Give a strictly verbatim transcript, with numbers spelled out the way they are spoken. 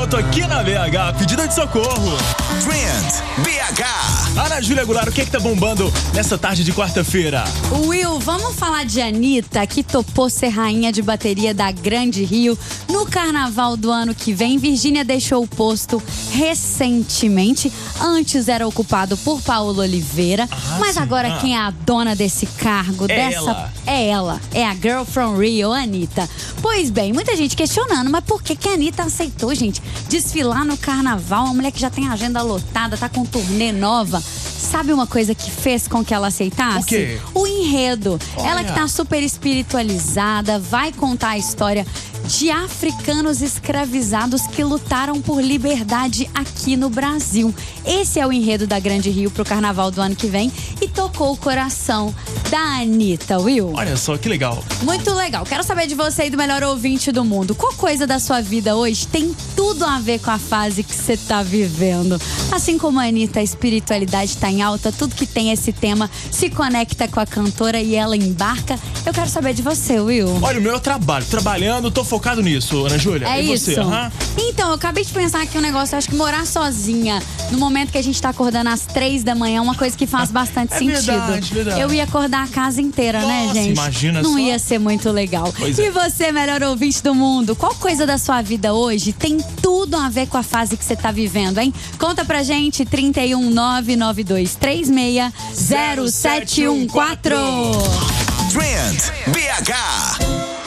momento aqui na B H, pedida de socorro. Trend B H. Ana Júlia Goulart, o que é que tá bombando nessa tarde de quarta-feira? Will, vamos falar de Anitta, que topou ser rainha de bateria da Grande Rio no carnaval do ano que vem. Virgínia deixou o posto recentemente. Antes era ocupado por Paola Oliveira. Ah, mas sim. agora ah. quem é a dona desse cargo, É dessa ela. é ela, é a Girl from Rio, Anitta. Pois bem, muita gente questionando, mas por que que a Anitta aceitou, gente, desfilar no carnaval? Uma mulher que já tem agenda lotada, tá com turnê nova. Sabe uma coisa que fez com que ela aceitasse? O quê? O enredo. Olha. Ela que tá super espiritualizada, vai contar a história de africanos escravizados que lutaram por liberdade aqui no Brasil. Esse é o enredo da Grande Rio pro carnaval do ano que vem e tocou o coração da Anitta, Will. Olha só, que legal. Muito legal. Quero saber de você e do melhor ouvinte do mundo. Qual coisa da sua vida hoje tem tudo a ver com a fase que você tá vivendo? Assim como a Anitta, a espiritualidade tá em alta, tudo que tem esse tema se conecta com a cantora e ela embarca. Eu quero saber de você, Will. Olha, o meu é o trabalho. Trabalhando, tô focado nisso, Ana Júlia. É e isso. você? Aham. Então, eu acabei de pensar aqui um negócio. Eu acho que morar sozinha, no momento que a gente tá acordando às três da manhã, é uma coisa que faz bastante É sentido. verdade, verdade. Eu ia acordar a casa inteira, né, Nossa, gente? imagina Não só. ia ser muito legal. Pois e é. você, melhor ouvinte do mundo, qual coisa da sua vida hoje tem tudo a ver com a fase que você tá vivendo, hein? Conta pra gente, trinta e um, nove nove dois três seis, zero sete um quatro. Trend B H.